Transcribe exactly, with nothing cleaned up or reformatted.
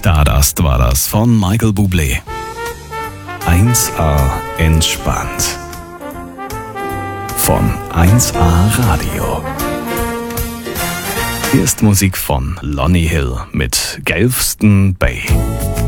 Stardust war das von Michael Bublé. eins A entspannt. Von eins A Radio. Hier ist Musik von Lonnie Hill mit Galveston Bay.